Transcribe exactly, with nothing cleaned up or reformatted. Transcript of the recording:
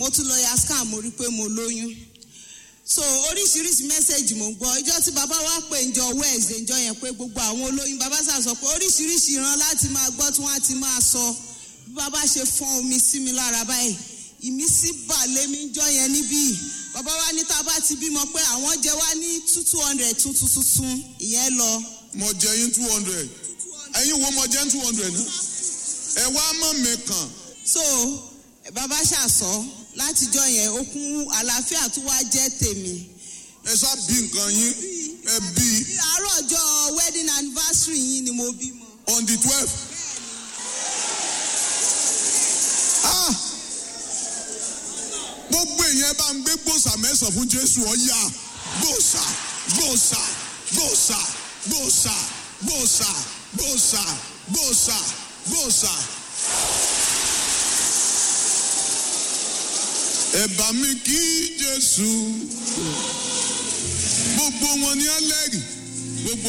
mo tún lọ ya scan mo rí pé mo lóyún. So oríṣiríṣi mẹ́sẹ̀gì mo ń gbọ́. Ìjọ́ tí bàbá wa pè ń jọ Wednesday ìjọ yẹn pé gbogbo àwọn olóyún bàbá sà sọ pé oríṣiríṣi ìran láti máa gbọ́ tí wọ́n á ti máa sọ. Bí bàbá ṣe fọ́n omi sí mi lára báyìí, ìmísí bà lé mi jọ yẹn níbí. Bàbá wa ní tá a bá ti bímọ pé àwọn jẹ wá ní two two hundred tuntun tuntun ìyẹn lọ. Mo jẹ yín two hundred. Ẹ̀yin wo mo jẹ two hundred náà? Ẹ wá mọ̀ mi kàn. So bàbá ṣàṣọ látijọ́ yẹn okun àlàáfíà tó wá jẹ́ tèmi. Ẹ sá bí nǹkan yín. Ẹ bí. Àárọ̀ ọjọ́ wedding anniversary yín ni mo bímọ. On the twelfth. Ah! Gbogbo èèyàn bá ń gbé gbòòsà mẹ́sàn-án fún Jésù ọ̀yà. Gbòòsà, gbòòsà, gbòòsà, gbòòsà, gbòòsà, gbòòsà, gbòòsà, gbòòsà. Ẹ bá mi kí Jésù. Gbogbo wọn ni ẹlẹ́rìí.